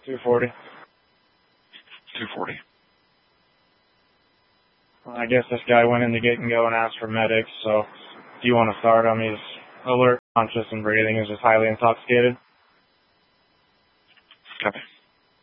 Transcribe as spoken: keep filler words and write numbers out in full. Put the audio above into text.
two forty. two forty. Well, I guess this guy went in to get and go and asked for medics, so if you want to start him, he's alert, conscious, and breathing. He's just highly intoxicated. Copy.